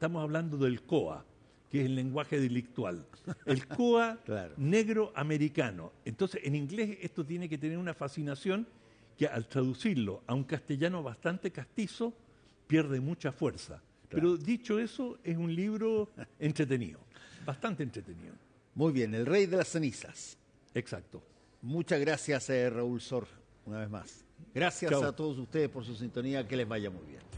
estamos hablando del COA, que es el lenguaje delictual. El COA Claro. negro americano. Entonces, en inglés esto tiene que tener una fascinación que al traducirlo a un castellano bastante castizo, pierde mucha fuerza. Pero dicho eso, es un libro entretenido, bastante entretenido. Muy bien, El Rey de las Cenizas. Exacto. Muchas gracias, Raúl Sor, una vez más. Gracias Chao. a todos ustedes por su sintonía, que les vaya muy bien.